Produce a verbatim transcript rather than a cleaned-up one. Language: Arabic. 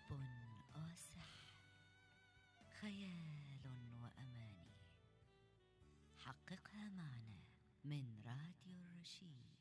حب وسحر، خيال وأماني، حققها معنا من راديو الرشيد.